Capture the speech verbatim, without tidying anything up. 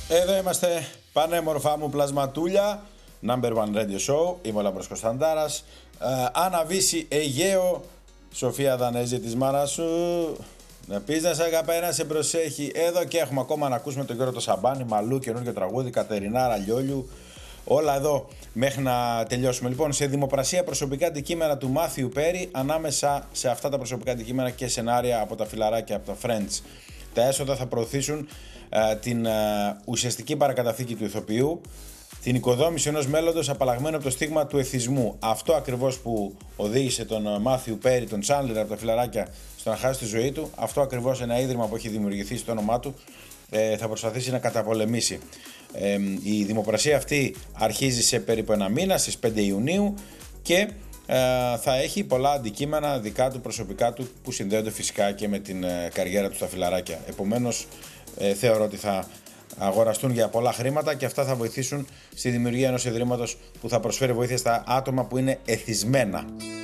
Εδώ είμαστε, πανέμορφα μου πλασματούλια. Number one radio show. Είμαι ο Λάμπρος Κωνσταντάρας. ε, Άννα Βύση Αιγαίο. Σοφία Δανέζη της μάρας σου. Να πεις να σε αγαπάει, να σε προσέχει. Εδώ και έχουμε ακόμα να ακούσουμε τον Γιώργο το Σαμπάνι. Μαλού, καινούργιο τραγούδι. Κατερινάρα Λιόλιου. Όλα εδώ μέχρι να τελειώσουμε. Λοιπόν, σε δημοπρασία προσωπικά αντικείμενα του Μάθιου Πέρι, ανάμεσα σε αυτά τα προσωπικά αντικείμενα και σενάρια από τα φιλαράκια, από τα Friends. Τα έσοδα θα προωθήσουν ε, την ε, ουσιαστική παρακαταθήκη του ηθοποιού, την οικοδόμηση ενός μέλλοντος απαλλαγμένου από το στίγμα του εθισμού. Αυτό ακριβώς που οδήγησε τον Μάθιου Πέρι, τον Τσάντλερ από τα φιλαράκια, στο να χάσει τη ζωή του, αυτό ακριβώς ένα ίδρυμα που έχει δημιουργηθεί στο όνομά του ε, θα προσπαθήσει να καταπολεμήσει. Ε, η δημοπρασία αυτή αρχίζει σε περίπου ένα μήνα, στις πέντε Ιουνίου, και ε, θα έχει πολλά αντικείμενα δικά του, προσωπικά του, που συνδέονται φυσικά και με την ε, καριέρα του στα φιλαράκια. Επομένως, ε, θεωρώ ότι θα αγοραστούν για πολλά χρήματα και αυτά θα βοηθήσουν στη δημιουργία ενός ιδρύματος που θα προσφέρει βοήθεια στα άτομα που είναι εθισμένα.